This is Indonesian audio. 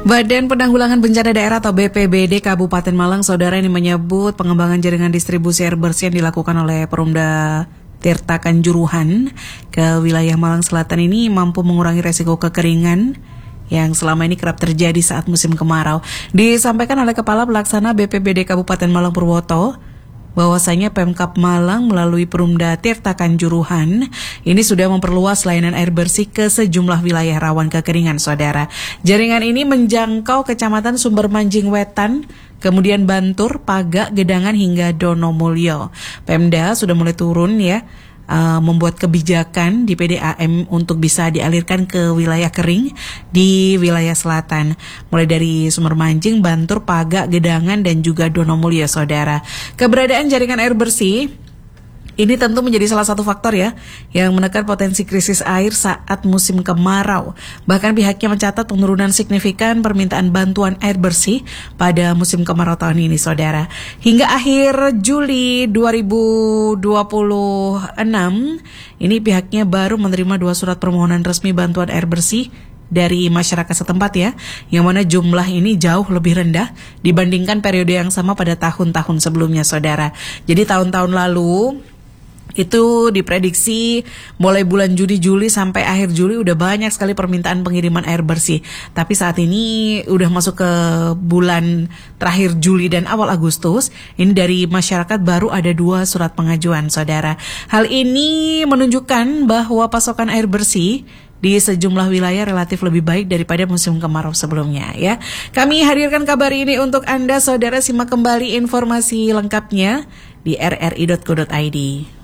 Badan Penanggulangan Bencana Daerah atau BPBD Kabupaten Malang, saudara, ini menyebut pengembangan jaringan distribusi air bersih yang dilakukan oleh Perumda Tirta Kanjuruhan ke wilayah Malang Selatan ini mampu mengurangi resiko kekeringan yang selama ini kerap terjadi saat musim kemarau. Disampaikan oleh Kepala Pelaksana BPBD Kabupaten Malang Purwoto, bahwasanya Pemkab Malang melalui Perumda Tirta Kanjuruhan ini sudah memperluas layanan air bersih ke sejumlah wilayah rawan kekeringan, saudara. Jaringan ini menjangkau Kecamatan Sumber Manjing Wetan, kemudian Bantur, Pagak, Gedangan hingga Donomulyo. Pemda sudah mulai turun membuat kebijakan di PDAM untuk bisa dialirkan ke wilayah kering di wilayah selatan, mulai dari Sumber Manjing, Bantur, Pagak, Gedangan, dan juga Donomulyo, saudara. Keberadaan jaringan air bersih ini tentu menjadi salah satu faktor yang menekan potensi krisis air saat musim kemarau. Bahkan pihaknya mencatat penurunan signifikan permintaan bantuan air bersih pada musim kemarau tahun ini, saudara. Hingga akhir Juli 2026, ini pihaknya baru menerima 2 surat permohonan resmi bantuan air bersih dari masyarakat setempat yang mana jumlah ini jauh lebih rendah dibandingkan periode yang sama pada tahun-tahun sebelumnya, saudara. Jadi tahun-tahun lalu itu diprediksi mulai bulan Juli sampai akhir Juli udah banyak sekali permintaan pengiriman air bersih. Tapi saat ini udah masuk ke bulan terakhir Juli dan awal Agustus, ini dari masyarakat baru ada 2 surat pengajuan, saudara. Hal ini menunjukkan bahwa pasokan air bersih di sejumlah wilayah relatif lebih baik daripada musim kemarau sebelumnya ya. Kami hadirkan kabar ini untuk Anda, saudara. Simak kembali informasi lengkapnya di rri.co.id.